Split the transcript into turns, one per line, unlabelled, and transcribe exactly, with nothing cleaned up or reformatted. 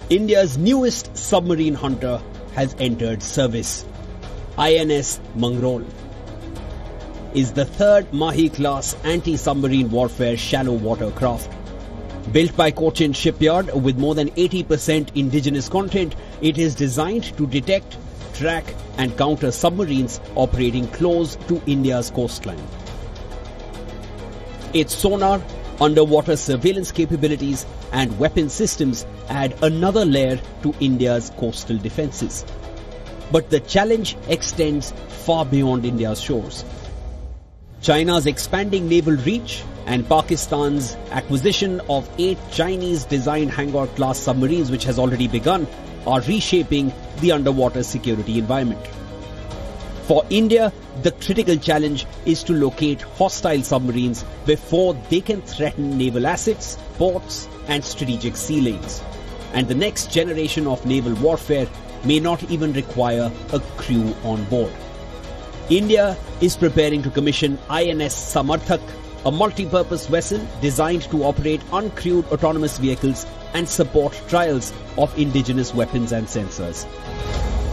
India's newest submarine hunter has entered service. I N S Mangrol is the third Mahi-class anti-submarine warfare shallow water craft. Built by Cochin Shipyard with more than eighty percent indigenous content, it is designed to detect, track and counter submarines operating close to India's coastline. Its sonar, underwater surveillance capabilities and weapon systems add another layer to India's coastal defences. But the challenge extends far beyond India's shores. China's expanding naval reach and Pakistan's acquisition of eight Chinese-designed Hangar-class submarines, which has already begun, are reshaping the underwater security environment. For India, the critical challenge is to locate hostile submarines before they can threaten naval assets, ports and strategic sea lanes. And the next generation of naval warfare may not even require a crew on board. India is preparing to commission I N S Samarthak, a multi-purpose vessel designed to operate uncrewed autonomous vehicles and support trials of indigenous weapons and sensors.